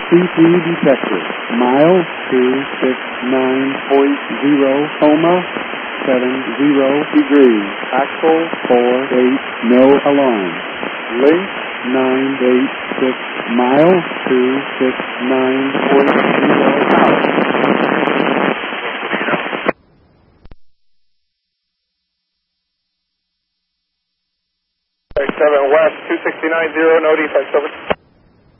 CP detected. Mile 269.0, coma 70 degrees. Axle 48, no alarm. Link 986, mile 269.0 out. 7 West, 2690, no defects, over.